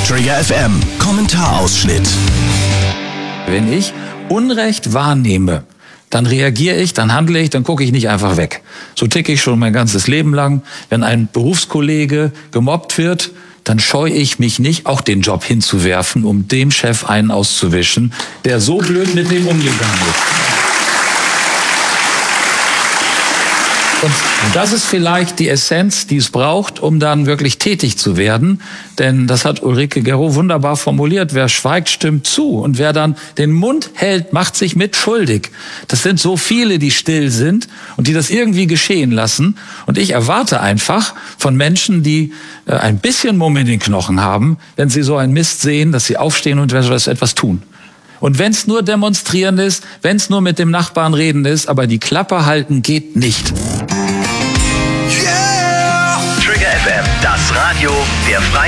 Trigger FM Kommentarausschnitt. Wenn ich Unrecht wahrnehme, dann reagiere ich, dann handle ich, dann gucke ich nicht einfach weg. So ticke ich schon mein ganzes Leben lang. Wenn ein Berufskollege gemobbt wird, dann scheue ich mich nicht, auch den Job hinzuwerfen, um dem Chef einen auszuwischen, der so blöd mit dem umgegangen ist. Und das ist vielleicht die Essenz, die es braucht, um dann wirklich tätig zu werden. Denn das hat Ulrike Guerreau wunderbar formuliert. Wer schweigt, stimmt zu. Und wer dann den Mund hält, macht sich mit schuldig. Das sind so viele, die still sind und die das irgendwie geschehen lassen. Und ich erwarte einfach von Menschen, die ein bisschen Mumm in den Knochen haben, wenn sie so einen Mist sehen, dass sie aufstehen und etwas tun. Und wenn es nur demonstrieren ist, wenn es nur mit dem Nachbarn reden ist, aber die Klappe halten geht nicht. Yeah! Trigger FM, das Radio der Freien